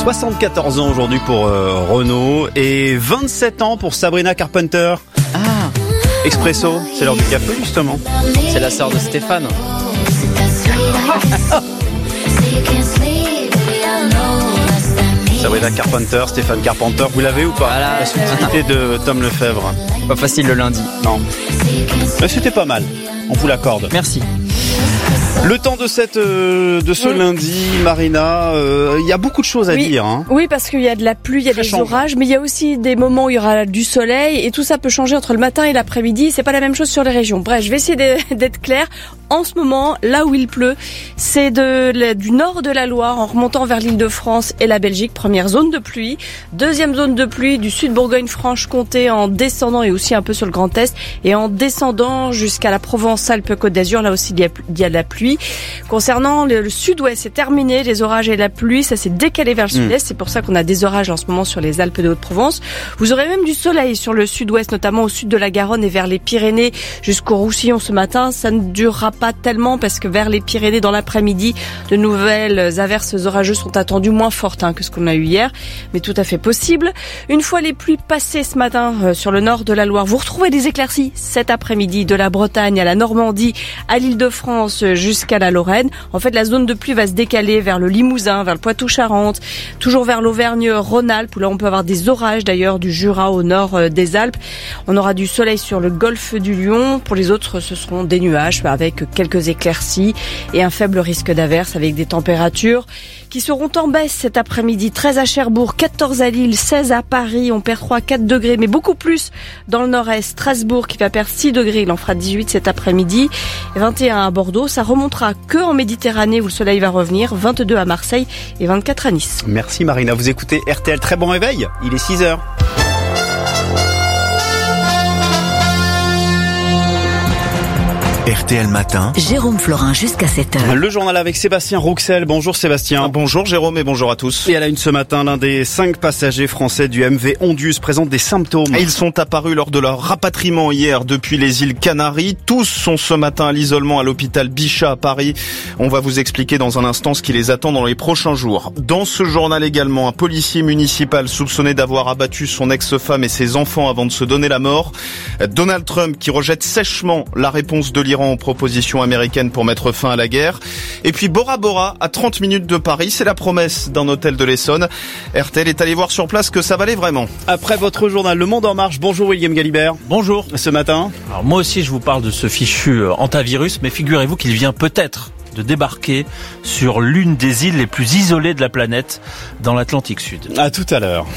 74 ans aujourd'hui pour Renaud et 27 ans pour Sabrina Carpenter. Ah, Expresso, c'est l'heure du café justement. c'est la sœur de Stéphane. Sabrina Carpenter, Stéphane Carpenter, vous l'avez ou pas? Voilà. La subtilité de Tom Lefebvre. Pas facile le lundi. Non. Mais c'était pas mal, on vous l'accorde. Merci. Le temps de ce lundi, Marina, il y a beaucoup de choses à dire. Hein. Oui, parce qu'il y a de la pluie, il y a des orages, mais il y a aussi des moments où il y aura du soleil et tout ça peut changer entre le matin et l'après-midi. C'est pas la même chose sur les régions. Bref, je vais essayer d'être claire. En ce moment, là où il pleut, c'est du nord de la Loire en remontant vers l'Île-de-France et la Belgique. Première zone de pluie. Deuxième zone de pluie du sud Bourgogne-Franche-Comté en descendant et aussi un peu sur le Grand Est et en descendant jusqu'à la Provence-Alpes-Côte d'Azur. Là aussi, il y a de la pluie. Concernant le sud-ouest, c'est terminé. Les orages et la pluie, ça s'est décalé vers le sud-est. C'est pour ça qu'on a des orages en ce moment sur les Alpes de Haute-Provence. Vous aurez même du soleil sur le sud-ouest, notamment au sud de la Garonne et vers les Pyrénées jusqu'au Roussillon ce matin. Ça ne durera pas tellement parce que vers les Pyrénées dans l'après-midi, de nouvelles averses orageuses sont attendues moins fortes que ce qu'on a eu hier, mais tout à fait possible. Une fois les pluies passées ce matin sur le nord de la Loire, vous retrouvez des éclaircies cet après-midi de la Bretagne à la Normandie, à l'Île-de-France jusqu'à la Lorraine. En fait, la zone de pluie va se décaler vers le Limousin, vers le Poitou-Charentes, toujours vers l'Auvergne-Rhône-Alpes où là on peut avoir des orages d'ailleurs du Jura au nord des Alpes. On aura du soleil sur le golfe du Lion. Pour les autres, ce seront des nuages avec quelques éclaircies et un faible risque d'averse avec des températures qui seront en baisse cet après-midi. 13 à Cherbourg, 14 à Lille, 16 à Paris. On perd 3-4 degrés, mais beaucoup plus dans le nord-est. Strasbourg qui va perdre 6 degrés. Il en fera 18 cet après-midi. 21 à Bordeaux. Ça remontera que en Méditerranée où le soleil va revenir. 22 à Marseille et 24 à Nice. Merci Marina. Vous écoutez RTL. Très bon réveil. Il est 6h. RTL Matin. Jérôme Florin jusqu'à 7h. Le journal avec Sébastien Rouxel. Bonjour Sébastien. Bonjour Jérôme et bonjour à tous. Et à la une ce matin, l'un des 5 passagers français du MV Ondius présente des symptômes. Ils sont apparus lors de leur rapatriement hier depuis les îles Canaries. Tous sont ce matin à l'isolement à l'hôpital Bichat à Paris. On va vous expliquer dans un instant ce qui les attend dans les prochains jours. Dans ce journal également, un policier municipal soupçonné d'avoir abattu son ex-femme et ses enfants avant de se donner la mort. Donald Trump qui rejette sèchement la réponse de l'Iran aux propositions américaines pour mettre fin à la guerre. Et puis Bora Bora, à 30 minutes de Paris, c'est la promesse d'un hôtel de l'Essonne. RTL est allé voir sur place que ça valait vraiment. Après votre journal Le Monde en marche, bonjour William Galibert. Bonjour. Ce matin, Alors moi aussi je vous parle de ce fichu hantavirus, mais figurez-vous qu'il vient peut-être de débarquer sur l'une des îles les plus isolées de la planète, dans l'Atlantique Sud. à tout à l'heure.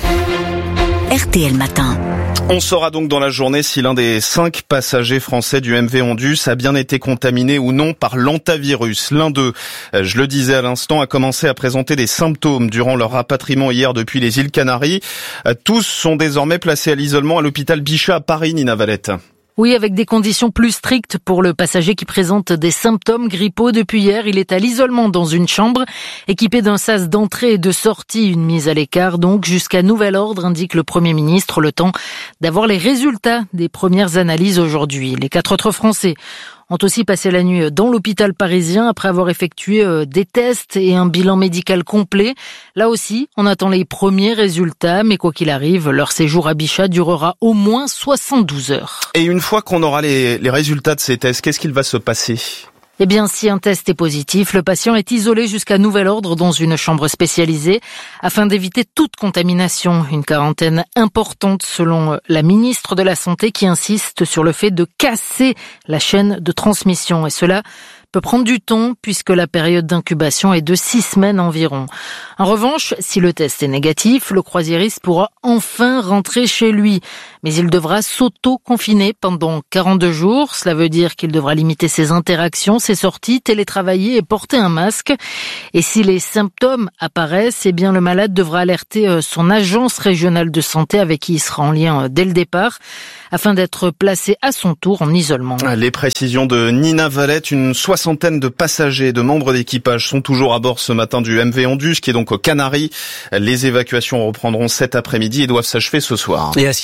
RTL Matin. On saura donc dans la journée si l'un des 5 passagers français du MV Ondius a bien été contaminé ou non par l'hantavirus. L'un d'eux, je le disais à l'instant, a commencé à présenter des symptômes durant leur rapatriement hier depuis les îles Canaries. Tous sont désormais placés à l'isolement à l'hôpital Bichat à Paris, Nina Valette. Oui, avec des conditions plus strictes pour le passager qui présente des symptômes grippaux. Depuis hier, il est à l'isolement dans une chambre, équipé d'un sas d'entrée et de sortie, une mise à l'écart donc jusqu'à nouvel ordre, indique le Premier ministre, le temps d'avoir les résultats des premières analyses aujourd'hui. Les 4 autres Français ont aussi passé la nuit dans l'hôpital parisien après avoir effectué des tests et un bilan médical complet. Là aussi, on attend les premiers résultats, mais quoi qu'il arrive, leur séjour à Bichat durera au moins 72 heures. Et une fois qu'on aura les résultats de ces tests, qu'est-ce qu'il va se passer ? Eh bien, si un test est positif, le patient est isolé jusqu'à nouvel ordre dans une chambre spécialisée afin d'éviter toute contamination. Une quarantaine importante selon la ministre de la Santé qui insiste sur le fait de casser la chaîne de transmission. Et cela peut prendre du temps puisque la période d'incubation est de 6 semaines environ. En revanche, si le test est négatif, le croisiériste pourra enfin rentrer chez lui. Mais il devra s'auto-confiner pendant 42 jours. Cela veut dire qu'il devra limiter ses interactions, ses sorties, télétravailler et porter un masque. Et si les symptômes apparaissent, eh bien le malade devra alerter son agence régionale de santé avec qui il sera en lien dès le départ afin d'être placé à son tour en isolement. Les précisions de Nina Valette, une 60aine de passagers et de membres d'équipage sont toujours à bord ce matin du MV Ondius qui est donc aux Canaries. Les évacuations reprendront cet après-midi et doivent s'achever ce soir. Et à 6h15,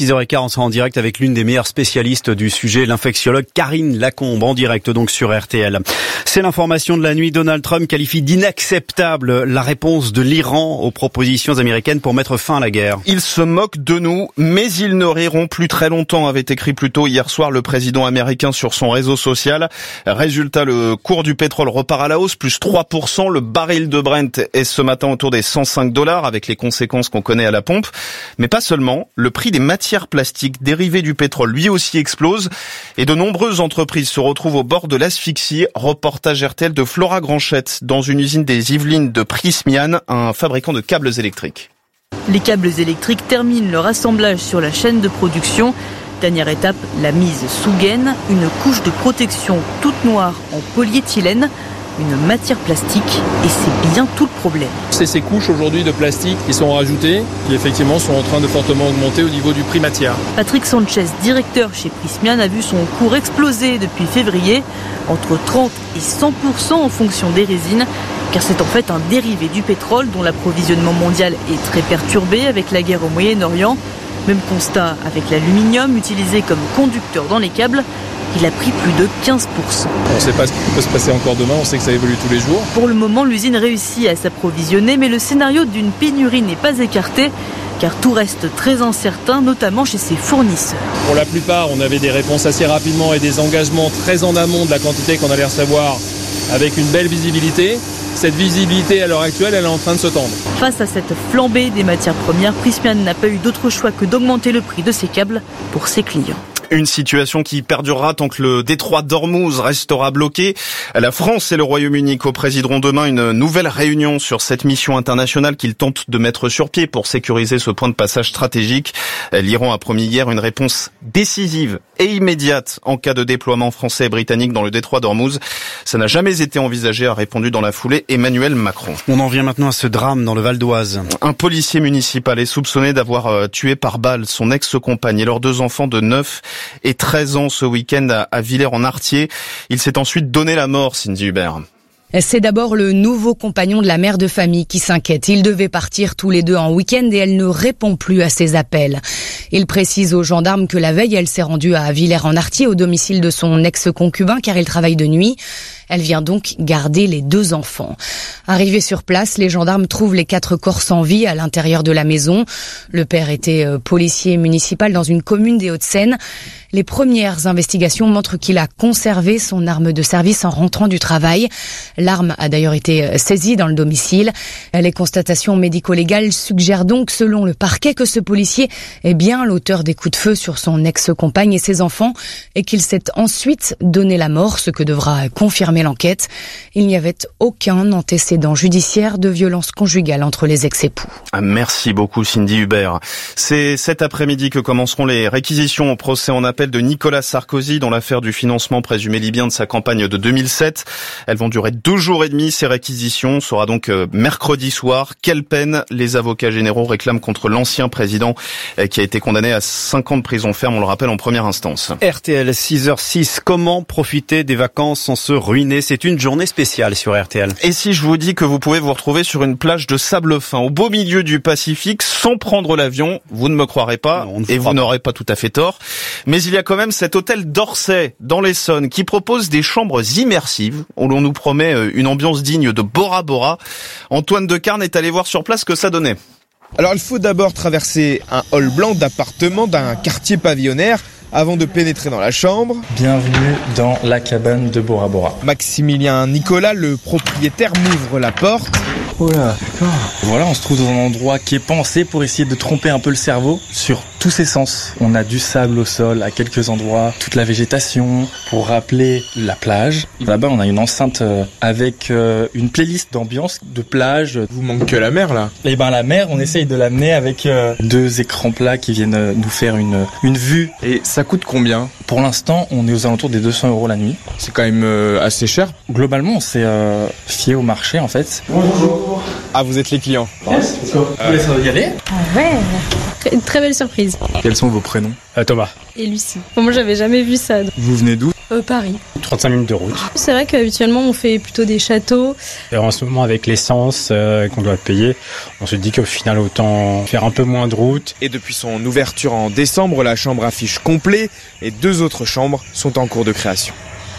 On sera en direct avec l'une des meilleures spécialistes du sujet, l'infectiologue Karine Lacombe, en direct donc sur RTL. C'est l'information de la nuit. Donald Trump qualifie d'inacceptable la réponse de l'Iran aux propositions américaines pour mettre fin à la guerre. Ils se moquent de nous, mais ils ne riront plus très longtemps, avait écrit plus tôt hier soir le président américain sur son réseau social. Résultat, le cours du pétrole repart à la hausse, plus 3%. Le baril de Brent est ce matin autour des $105, avec les conséquences qu'on connaît à la pompe. Mais pas seulement, le prix des matières plastiques dérivées du pétrole lui aussi explose et de nombreuses entreprises se retrouvent au bord de l'asphyxie. Reportage RTL de Flora Granchette dans une usine des Yvelines de Prysmian, un fabricant de câbles électriques. Les câbles électriques terminent leur assemblage sur la chaîne de production. Dernière étape, la mise sous gaine, une couche de protection toute noire en polyéthylène. Une matière plastique et c'est bien tout le problème. C'est ces couches aujourd'hui de plastique qui sont rajoutées, qui effectivement sont en train de fortement augmenter au niveau du prix matière. Patrick Sanchez, directeur chez Prysmian, a vu son cours exploser depuis février, entre 30 et 100% en fonction des résines, car c'est en fait un dérivé du pétrole dont l'approvisionnement mondial est très perturbé avec la guerre au Moyen-Orient. Même constat avec l'aluminium utilisé comme conducteur dans les câbles. Il a pris plus de 15%. On ne sait pas ce qui peut se passer encore demain, on sait que ça évolue tous les jours. Pour le moment, l'usine réussit à s'approvisionner, mais le scénario d'une pénurie n'est pas écarté, car tout reste très incertain, notamment chez ses fournisseurs. Pour la plupart, on avait des réponses assez rapidement et des engagements très en amont de la quantité qu'on allait recevoir avec une belle visibilité. Cette visibilité, à l'heure actuelle, elle est en train de se tendre. Face à cette flambée des matières premières, Prysmian n'a pas eu d'autre choix que d'augmenter le prix de ses câbles pour ses clients. Une situation qui perdurera tant que le détroit d'Ormuz restera bloqué. La France et le Royaume-Uni co-présideront demain une nouvelle réunion sur cette mission internationale qu'ils tentent de mettre sur pied pour sécuriser ce point de passage stratégique. L'Iran a promis hier une réponse décisive et immédiate en cas de déploiement français et britannique dans le détroit d'Ormuz. Ça n'a jamais été envisagé, a répondu dans la foulée Emmanuel Macron. On en vient maintenant à ce drame dans le Val d'Oise. Un policier municipal est soupçonné d'avoir tué par balle son ex-compagne et leurs 2 enfants de 9 et 13 ans ce week-end à Villers-en-Artier. Il s'est ensuite donné la mort, Cindy Hubert. C'est d'abord le nouveau compagnon de la mère de famille qui s'inquiète. Ils devaient partir tous les deux en week-end et elle ne répond plus à ses appels. Il précise aux gendarmes que la veille, elle s'est rendue à Villers-en-Artier au domicile de son ex-concubin car il travaille de nuit. Elle vient donc garder les 2 enfants. Arrivés sur place, les gendarmes trouvent les 4 corps sans vie à l'intérieur de la maison. Le père était policier municipal dans une commune des Hauts-de-Seine. Les premières investigations montrent qu'il a conservé son arme de service en rentrant du travail. L'arme a d'ailleurs été saisie dans le domicile. Les constatations médico-légales suggèrent donc, selon le parquet, que ce policier est bien l'auteur des coups de feu sur son ex-compagne et ses enfants et qu'il s'est ensuite donné la mort, ce que devra confirmer l'enquête. Il n'y avait aucun antécédent judiciaire de violence conjugale entre les ex-époux. Merci beaucoup Cindy Hubert. C'est cet après-midi que commenceront les réquisitions au procès en appel de Nicolas Sarkozy dans l'affaire du financement présumé libyen de sa campagne de 2007. Elles vont durer 2 jours et demi. Ces réquisitions sera donc mercredi soir. Quelle peine les avocats généraux réclament contre l'ancien président qui a été condamné à 5 ans de prison ferme, on le rappelle, en première instance. RTL 6h06, comment profiter des vacances sans se ruiner? C'est une journée spéciale sur RTL. Et si je vous dis que vous pouvez vous retrouver sur une plage de sable fin au beau milieu du Pacifique sans prendre l'avion, vous ne me croirez pas, non, et vous n'aurez pas tout à fait tort. Mais il y a quand même cet hôtel d'Orsay dans l'Essonne qui propose des chambres immersives où l'on nous promet une ambiance digne de Bora Bora. Antoine Decarne est allé voir sur place ce que ça donnait. Alors il faut d'abord traverser un hall blanc d'appartement d'un quartier pavillonnaire avant de pénétrer dans la chambre. Bienvenue dans la cabane de Bora Bora. Maximilien Nicolas, le propriétaire, m'ouvre la porte. Oh là, d'accord. Voilà, on se trouve dans un endroit qui est pensé pour essayer de tromper un peu le cerveau sur tous ses sens. On a du sable au sol à quelques endroits, toute la végétation pour rappeler la plage. Là-bas, on a une enceinte avec une playlist d'ambiance, de plage. Vous manque que la mer là. Et ben la mer, on essaye de l'amener avec 2 écrans plats qui viennent nous faire une vue. Et ça coûte combien? Pour l'instant, on est aux alentours des 200 € la nuit. C'est quand même assez cher. Globalement, on s'est fié au marché en fait. Bonjour. Ah, vous êtes les clients. Vous voulez y aller? Ah ouais. Une très belle surprise. Quels sont vos prénoms? Thomas. Et Lucie. Bon, moi, j'avais jamais vu ça. Vous venez d'où? Paris. 35 minutes de route. C'est vrai qu'habituellement on fait plutôt des châteaux. Et en ce moment avec l'essence qu'on doit payer, on se dit qu'au final autant faire un peu moins de route. Et depuis son ouverture en décembre, la chambre affiche complet et 2 autres chambres sont en cours de création.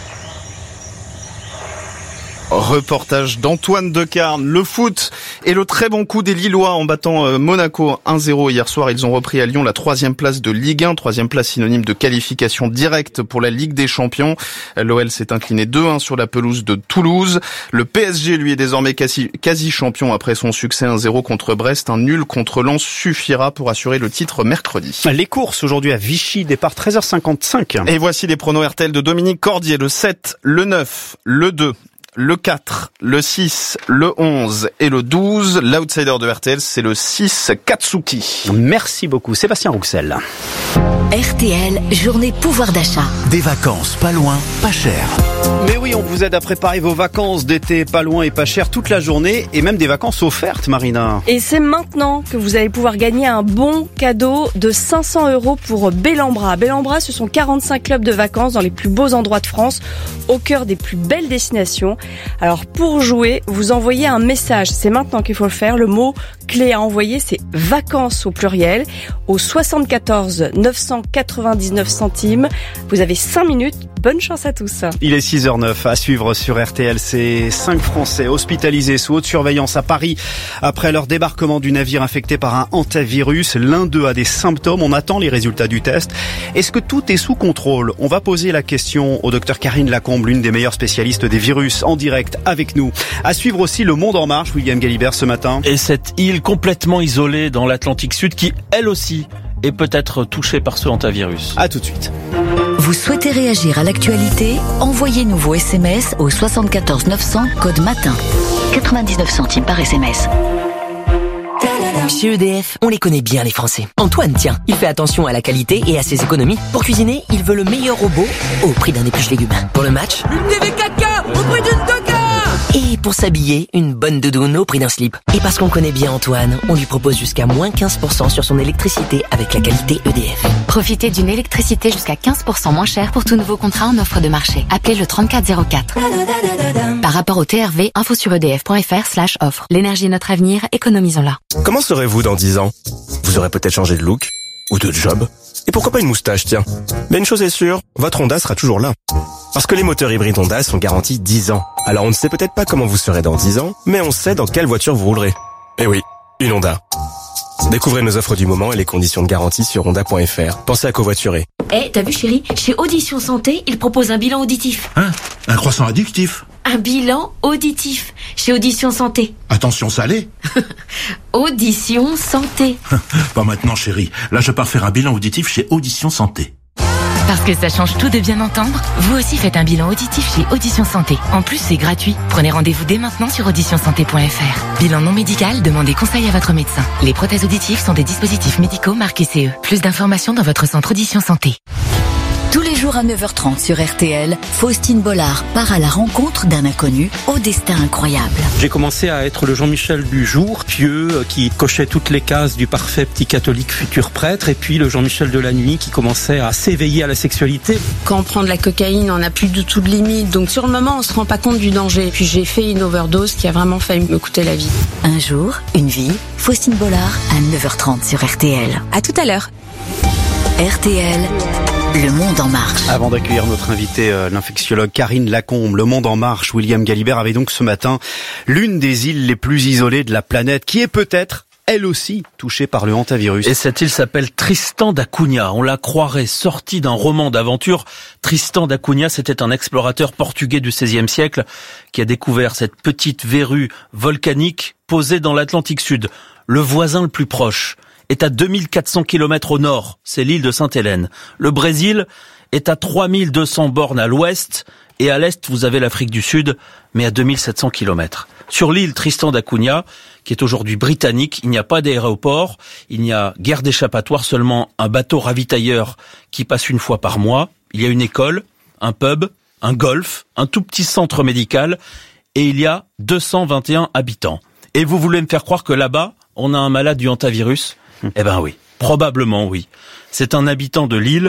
Reportage d'Antoine Decarne. Le foot et le très bon coup des Lillois en battant Monaco 1-0 hier soir. Ils ont repris à Lyon la 3e place de Ligue 1, 3e place synonyme de qualification directe pour la Ligue des Champions. L'OL s'est incliné 2-1 sur la pelouse de Toulouse. Le PSG, lui, est désormais quasi champion après son succès 1-0 contre Brest. Un nul contre Lens suffira pour assurer le titre mercredi. Les courses aujourd'hui à Vichy, départ 13h55. Et voici les pronos RTL de Dominique Cordier. Le 7, le 9, le 2. Le 4, le 6, le 11 et le 12. L'outsider de RTL, c'est le 6, Katsuki. Merci beaucoup, Sébastien Rouxel. RTL, journée pouvoir d'achat. Des vacances pas loin, pas cher. Mais oui, on vous aide à préparer vos vacances d'été pas loin et pas cher toute la journée et même des vacances offertes, Marina. Et c'est maintenant que vous allez pouvoir gagner un bon cadeau de 500 € pour Bellambra. Bellambra, ce sont 45 clubs de vacances dans les plus beaux endroits de France, au cœur des plus belles destinations. Alors pour jouer, vous envoyez un message. C'est maintenant qu'il faut le faire. Le mot clé à envoyer, c'est vacances au pluriel au 74 999 centimes. Vous avez 5 minutes. Bonne chance à tous. Il est 6h09 à suivre sur RTL. C'est 5 Français hospitalisés sous haute surveillance à Paris après leur débarquement du navire infecté par un hantavirus. L'un d'eux a des symptômes. On attend les résultats du test. Est-ce que tout est sous contrôle? On va poser la question au docteur Karine Lacombe, l'une des meilleures spécialistes des virus, en direct avec nous. À suivre aussi Le Monde en marche, William Galibert ce matin. Et cette île complètement isolée dans l'Atlantique Sud qui, elle aussi, est peut-être touchée par ce hantavirus. À tout de suite. Vous souhaitez réagir à l'actualité? Envoyez-nous vos SMS au 74 900 code matin. 99 centimes par SMS. Chez EDF, on les connaît bien les Français. Antoine, tiens, il fait attention à la qualité et à ses économies. Pour cuisiner, il veut le meilleur robot au prix d'un épluche légumes. Pour le match, une TV 4K au prix d'une 2K. Et pour s'habiller, une bonne doudoune au prix d'un slip. Et parce qu'on connaît bien Antoine, on lui propose jusqu'à moins 15% sur son électricité avec la qualité EDF. Profitez d'une électricité jusqu'à 15% moins chère pour tout nouveau contrat en offre de marché. Appelez le 3404. Par rapport au TRV, info sur edf.fr/offre. L'énergie est notre avenir, économisons-la. Comment serez-vous dans 10 ans? Vous aurez peut-être changé de look ou de job. Et pourquoi pas une moustache, tiens. Mais une chose est sûre, votre Honda sera toujours là. Parce que les moteurs hybrides Honda sont garantis 10 ans. Alors on ne sait peut-être pas comment vous serez dans 10 ans, mais on sait dans quelle voiture vous roulerez. Eh oui, une Honda. Découvrez nos offres du moment et les conditions de garantie sur honda.fr. Pensez à covoiturer. T'as vu chérie, chez Audition Santé, ils proposent un bilan auditif. Hein? Un croissant addictif? Un bilan auditif, chez Audition Santé. Attention salé? Audition Santé. Pas maintenant chérie, là je pars faire un bilan auditif chez Audition Santé. Parce que ça change tout de bien entendre, vous aussi faites un bilan auditif chez Audition Santé. En plus, c'est gratuit. Prenez rendez-vous dès maintenant sur auditionsanté.fr. Bilan non médical, demandez conseil à votre médecin. Les prothèses auditives sont des dispositifs médicaux marqués CE. Plus d'informations dans votre centre Audition Santé. Tous les jours à 9h30 sur RTL, Faustine Bollard part à la rencontre d'un inconnu au destin incroyable. J'ai commencé à être le Jean-Michel du jour, pieux, qui cochait toutes les cases du parfait petit catholique futur prêtre, et puis le Jean-Michel de la nuit qui commençait à s'éveiller à la sexualité. Quand on prend de la cocaïne, on n'a plus du tout de limite, donc sur le moment on se rend pas compte du danger. Puis j'ai fait une overdose qui a vraiment failli me coûter la vie. Un jour, une vie, Faustine Bollard à 9h30 sur RTL. À tout à l'heure. RTL, Le Monde en marche. Avant d'accueillir notre invité, l'infectiologue Karine Lacombe, Le Monde en marche, William Galibert avait donc ce matin l'une des îles les plus isolées de la planète, qui est peut-être elle aussi touchée par le hantavirus. Et cette île s'appelle Tristan da Cunha. On la croirait sortie d'un roman d'aventure. Tristan da Cunha, c'était un explorateur portugais du XVIe siècle qui a découvert cette petite verrue volcanique posée dans l'Atlantique Sud. Le voisin le plus proche est à 2400 km au nord, c'est l'île de Sainte-Hélène. Le Brésil est à 3200 bornes à l'ouest, et à l'est, vous avez l'Afrique du Sud, mais à 2700 km. Sur l'île Tristan da Cunha, qui est aujourd'hui britannique, il n'y a pas d'aéroport, il n'y a guère d'échappatoire, seulement un bateau ravitailleur qui passe une fois par mois. Il y a une école, un pub, un golf, un tout petit centre médical, et il y a 221 habitants. Et vous voulez me faire croire que là-bas, on a un malade du hantavirus ? Eh ben oui, probablement oui. C'est un habitant de l'île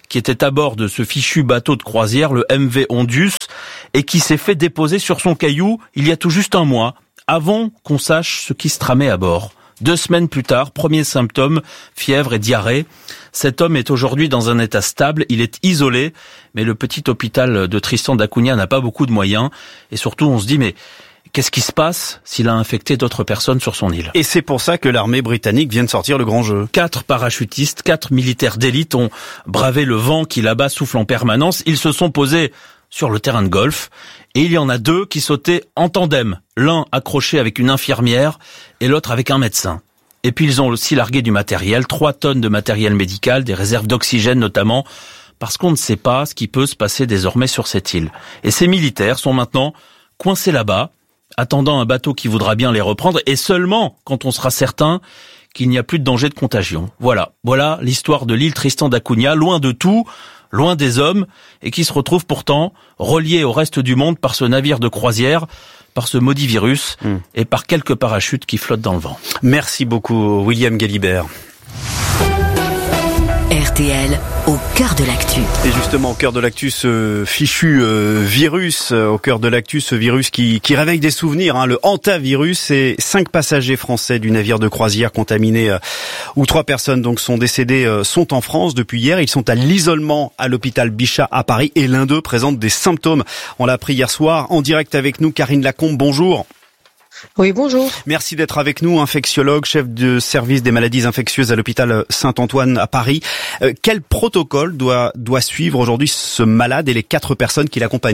qui était à bord de ce fichu bateau de croisière, le MV Ondius, et qui s'est fait déposer sur son caillou il y a tout juste un mois, avant qu'on sache ce qui se tramait à bord. 2 semaines plus tard, premiers symptômes, fièvre et diarrhée. Cet homme est aujourd'hui dans un état stable, il est isolé, mais le petit hôpital de Tristan da Cunha n'a pas beaucoup de moyens. Et surtout, on se dit, mais qu'est-ce qui se passe s'il a infecté d'autres personnes sur son île? Et c'est pour ça que l'armée britannique vient de sortir le grand jeu. 4 parachutistes, 4 militaires d'élite ont bravé le vent qui là-bas souffle en permanence. Ils se sont posés sur le terrain de golf. Et il y en a 2 qui sautaient en tandem. L'un accroché avec une infirmière et l'autre avec un médecin. Et puis ils ont aussi largué du matériel, 3 tonnes de matériel médical, des réserves d'oxygène notamment, parce qu'on ne sait pas ce qui peut se passer désormais sur cette île. Et ces militaires sont maintenant coincés là-bas, attendant un bateau qui voudra bien les reprendre, et seulement quand on sera certain qu'il n'y a plus de danger de contagion. Voilà l'histoire de l'île Tristan da Cunha, loin de tout, loin des hommes, et qui se retrouve pourtant relié au reste du monde par ce navire de croisière, par ce maudit virus, et par quelques parachutes qui flottent dans le vent. Merci beaucoup, William Galibert. RTL, au cœur de l'actu. Et justement, au cœur de l'actu, ce fichu virus, au cœur de l'actu, ce virus qui réveille des souvenirs, le hantavirus, et 5 passagers français du navire de croisière contaminé, où 3 personnes donc sont décédées, sont en France depuis hier. Ils sont à l'isolement à l'hôpital Bichat à Paris, et l'un d'eux présente des symptômes. On l'a appris hier soir. En direct avec nous, Karine Lacombe, bonjour. Oui, bonjour. Merci d'être avec nous, infectiologue, chef de service des maladies infectieuses à l'hôpital Saint-Antoine à Paris. Quel protocole doit suivre aujourd'hui ce malade et les 4 personnes qui l'accompagnaient ?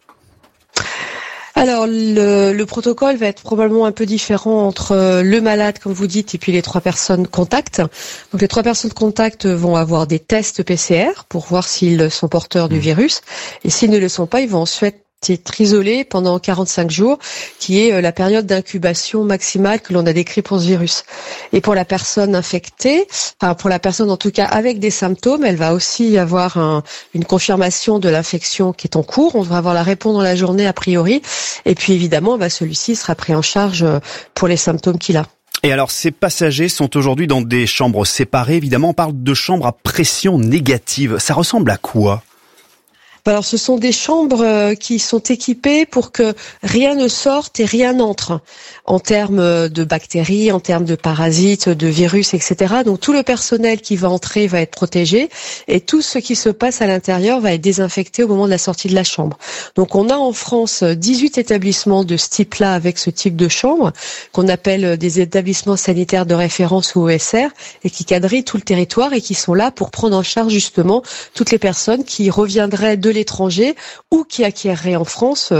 Alors, le protocole va être probablement un peu différent entre le malade, comme vous dites, et puis les 3 personnes contacts. Donc, les 3 personnes contacts vont avoir des tests PCR pour voir s'ils sont porteurs du virus. Et s'ils ne le sont pas, ils vont ensuite être isolé pendant 45 jours, qui est la période d'incubation maximale que l'on a décrit pour ce virus. Et pour la personne infectée, pour la personne en tout cas avec des symptômes, elle va aussi avoir une confirmation de l'infection qui est en cours. On devra avoir la réponse dans la journée a priori. Et puis évidemment, celui-ci sera pris en charge pour les symptômes qu'il a. Et alors, ces passagers sont aujourd'hui dans des chambres séparées. Évidemment, on parle de chambres à pression négative. Ça ressemble à quoi ? Alors, ce sont des chambres qui sont équipées pour que rien ne sorte et rien n'entre en termes de bactéries, en termes de parasites, de virus, etc. Donc, tout le personnel qui va entrer va être protégé et tout ce qui se passe à l'intérieur va être désinfecté au moment de la sortie de la chambre. Donc, on a en France 18 établissements de ce type-là avec ce type de chambre qu'on appelle des établissements sanitaires de référence ou ESR et qui quadrillent tout le territoire et qui sont là pour prendre en charge justement toutes les personnes qui reviendraient de l'étranger ou qui acquéreraient en France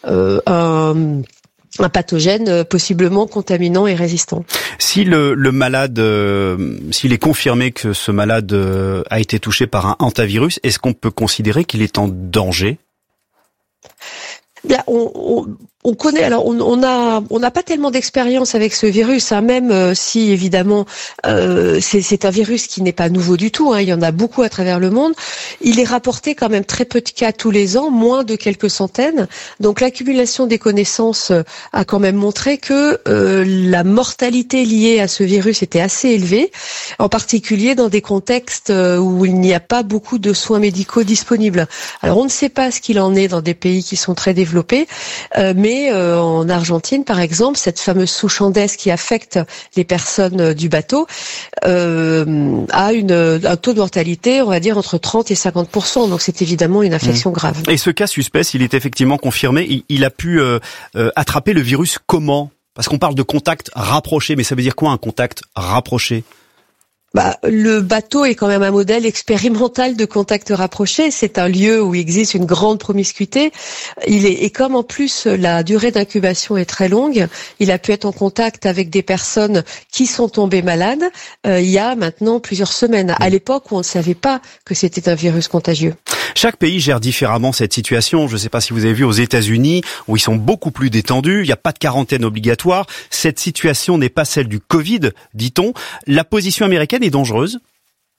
un pathogène possiblement contaminant et résistant. Si le malade, s'il est confirmé que ce malade a été touché par un hantavirus, est-ce qu'on peut considérer qu'il est en danger ? Bien, on connaît. Alors, on n'a pas tellement d'expérience avec ce virus, même si évidemment c'est un virus qui n'est pas nouveau du tout. Il y en a beaucoup à travers le monde. Il est rapporté quand même très peu de cas tous les ans, moins de quelques centaines. Donc, l'accumulation des connaissances a quand même montré que la mortalité liée à ce virus était assez élevée, en particulier dans des contextes où il n'y a pas beaucoup de soins médicaux disponibles. Alors, on ne sait pas ce qu'il en est dans des pays qui sont très développés, mais en Argentine, par exemple, cette fameuse souche andaise qui affecte les personnes du bateau a un taux de mortalité, on va dire, entre 30 et 50%. Donc, c'est évidemment une infection grave. Et ce cas suspect, s'il est effectivement confirmé, il a pu attraper le virus comment ? Parce qu'on parle de contact rapproché, mais ça veut dire quoi un contact rapproché ? Le bateau est quand même un modèle expérimental de contact rapproché. C'est un lieu où il existe une grande promiscuité. Et comme en plus la durée d'incubation est très longue, il a pu être en contact avec des personnes qui sont tombées malades il y a maintenant plusieurs semaines, à l'époque où on ne savait pas que c'était un virus contagieux. Chaque pays gère différemment cette situation. Je ne sais pas si vous avez vu aux États-Unis, où ils sont beaucoup plus détendus. Il n'y a pas de quarantaine obligatoire. Cette situation n'est pas celle du Covid, dit-on. La position américaine est dangereuse ?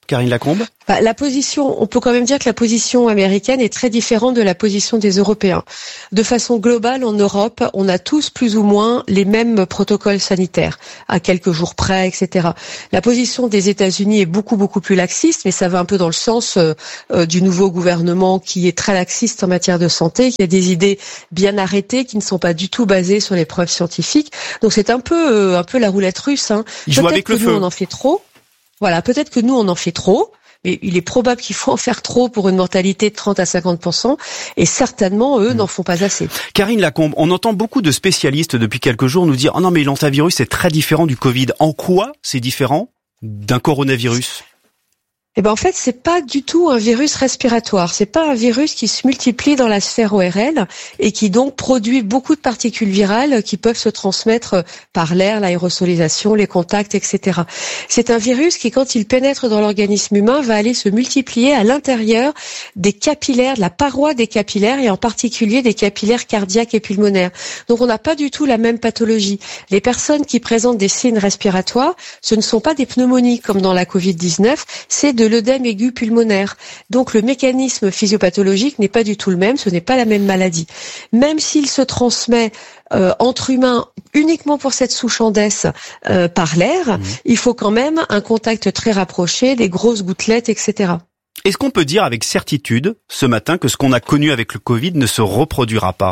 Karine Lacombe? On peut quand même dire que la position américaine est très différente de la position des Européens. De façon globale, en Europe, on a tous plus ou moins les mêmes protocoles sanitaires, à quelques jours près, etc. La position des États-Unis est beaucoup plus laxiste, mais ça va un peu dans le sens du nouveau gouvernement qui est très laxiste en matière de santé, qui a des idées bien arrêtées, qui ne sont pas du tout basées sur les preuves scientifiques. Donc c'est un peu la roulette russe. Ils jouent avec le feu. Nous, on en fait trop. Voilà, peut-être que nous, on en fait trop. Mais il est probable qu'il faut en faire trop pour une mortalité de 30 à 50%, et certainement, eux, n'en font pas assez. Karine Lacombe, on entend beaucoup de spécialistes depuis quelques jours nous dire « Oh non, mais l'hantavirus est très différent du Covid ». En quoi c'est différent d'un coronavirus ? En fait, c'est pas du tout un virus respiratoire. C'est pas un virus qui se multiplie dans la sphère ORL et qui donc produit beaucoup de particules virales qui peuvent se transmettre par l'air, l'aérosolisation, les contacts, etc. C'est un virus qui, quand il pénètre dans l'organisme humain, va aller se multiplier à l'intérieur des capillaires, de la paroi des capillaires et en particulier des capillaires cardiaques et pulmonaires. Donc, on n'a pas du tout la même pathologie. Les personnes qui présentent des signes respiratoires, ce ne sont pas des pneumonies comme dans la Covid-19, c'est de l'œdème aigu pulmonaire. Donc le mécanisme physiopathologique n'est pas du tout le même, ce n'est pas la même maladie. Même s'il se transmet entre humains uniquement pour cette souche Andes par l'air, il faut quand même un contact très rapproché, des grosses gouttelettes, etc. Est-ce qu'on peut dire avec certitude ce matin que ce qu'on a connu avec le Covid ne se reproduira pas ?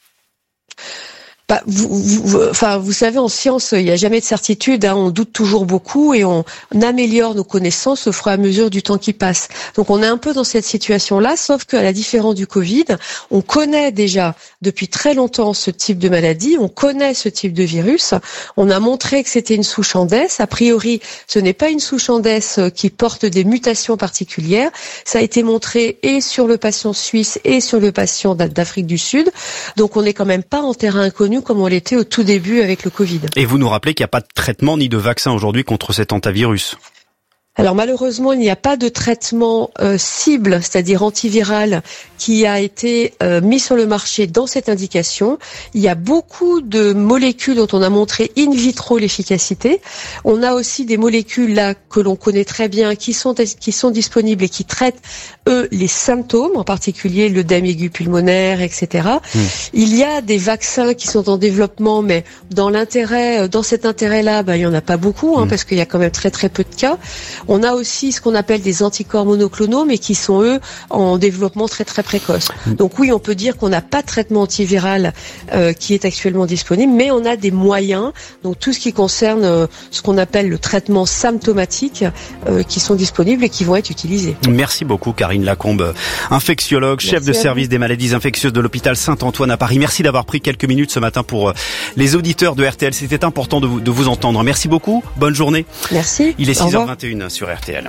Vous savez, en science, il n'y a jamais de certitude. On doute toujours beaucoup et on améliore nos connaissances au fur et à mesure du temps qui passe. Donc, on est un peu dans cette situation-là, sauf qu'à la différence du Covid, on connaît déjà depuis très longtemps ce type de maladie, on connaît ce type de virus. On a montré que c'était une souche Andes. A priori, ce n'est pas une souche Andes qui porte des mutations particulières. Ça a été montré et sur le patient suisse et sur le patient d'Afrique du Sud. Donc, on n'est quand même pas en terrain inconnu comme on l'était au tout début avec le Covid. Et vous nous rappelez qu'il n'y a pas de traitement ni de vaccin aujourd'hui contre cet hantavirus. Alors malheureusement, il n'y a pas de traitement cible, c'est-à-dire antiviral, qui a été mis sur le marché dans cette indication. Il y a beaucoup de molécules dont on a montré in vitro l'efficacité. On a aussi des molécules là que l'on connaît très bien, qui sont disponibles et qui traitent les symptômes, en particulier l'œdème aigu pulmonaire, etc. Il y a des vaccins qui sont en développement, mais dans cet intérêt-là, il y en a pas beaucoup, parce qu'il y a quand même très peu de cas. On a aussi ce qu'on appelle des anticorps monoclonaux, mais qui sont, eux, en développement très précoce. Donc oui, on peut dire qu'on n'a pas de traitement antiviral qui est actuellement disponible, mais on a des moyens, donc tout ce qui concerne ce qu'on appelle le traitement symptomatique, qui sont disponibles et qui vont être utilisés. Merci beaucoup, Karine Lacombe, infectiologue, chef de service des maladies infectieuses de l'hôpital Saint-Antoine à Paris. Merci d'avoir pris quelques minutes ce matin pour les auditeurs de RTL. C'était important de vous entendre. Merci beaucoup. Bonne journée. Merci. Il est 6h21 sur RTL.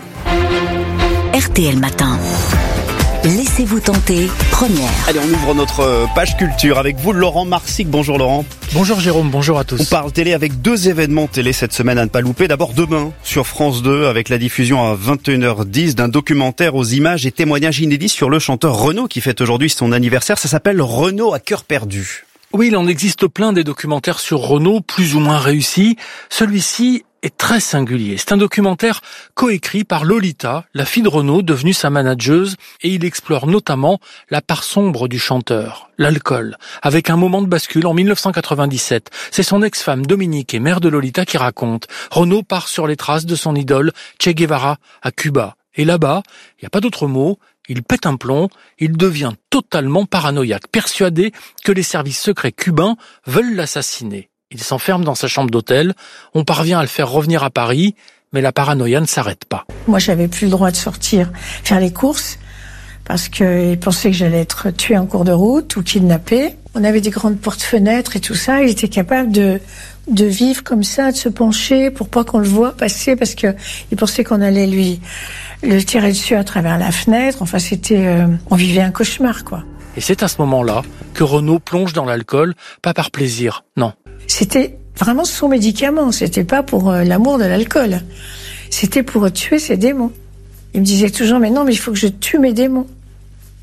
RTL Matin. Laissez-vous tenter, première. Allez, on ouvre notre page culture avec vous, Laurent Marsic. Bonjour Laurent. Bonjour Jérôme, bonjour à tous. On parle télé avec 2 événements télé cette semaine à ne pas louper. D'abord demain sur France 2 avec la diffusion à 21h10 d'un documentaire aux images et témoignages inédits sur le chanteur Renaud qui fête aujourd'hui son anniversaire. Ça s'appelle Renaud à cœur perdu. Oui, il en existe plein des documentaires sur Renaud, plus ou moins réussis. Celui-ci est très singulier. C'est un documentaire coécrit par Lolita, la fille de Renaud, devenue sa manageuse, et il explore notamment la part sombre du chanteur, l'alcool, avec un moment de bascule en 1997. C'est son ex-femme Dominique et mère de Lolita qui raconte. Renaud part sur les traces de son idole Che Guevara à Cuba. Et là-bas, il n'y a pas d'autre mot, il pète un plomb, il devient totalement paranoïaque, persuadé que les services secrets cubains veulent l'assassiner. Il s'enferme dans sa chambre d'hôtel, on parvient à le faire revenir à Paris, mais la paranoïa ne s'arrête pas. Moi, j'avais plus le droit de sortir faire les courses, parce qu'il pensait que j'allais être tuée en cours de route ou kidnappée. On avait des grandes portes-fenêtres et tout ça, il était capable de vivre comme ça, de se pencher pour pas qu'on le voit passer, parce que il pensait qu'on allait lui le tirer dessus à travers la fenêtre. Enfin, on vivait un cauchemar, quoi. Et c'est à ce moment-là que Renaud plonge dans l'alcool, pas par plaisir, non. C'était vraiment son médicament, c'était pas pour l'amour de l'alcool. C'était pour tuer ses démons. Il me disait toujours, mais non, mais il faut que je tue mes démons.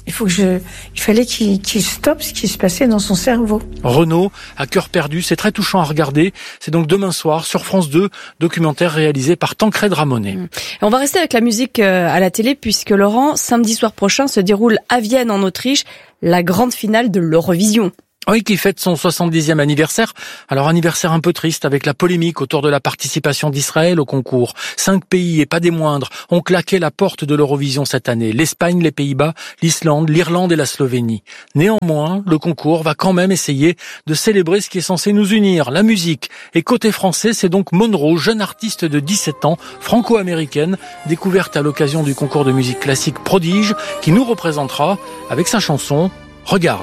Il fallait qu'il stoppe ce qui se passait dans son cerveau. Renaud, à cœur perdu, c'est très touchant à regarder. C'est donc demain soir sur France 2, documentaire réalisé par Tancred Ramonet. Et on va rester avec la musique à la télé puisque Laurent, samedi soir prochain se déroule à Vienne en Autriche la grande finale de l'Eurovision. Oui, qui fête son 70e anniversaire. Alors anniversaire un peu triste avec la polémique autour de la participation d'Israël au concours. 5 pays, et pas des moindres, ont claqué la porte de l'Eurovision cette année. L'Espagne, les Pays-Bas, l'Islande, l'Irlande et la Slovénie. Néanmoins, le concours va quand même essayer de célébrer ce qui est censé nous unir, la musique. Et côté français, c'est donc Monroe, jeune artiste de 17 ans, franco-américaine, découverte à l'occasion du concours de musique classique Prodige, qui nous représentera avec sa chanson « Regarde ».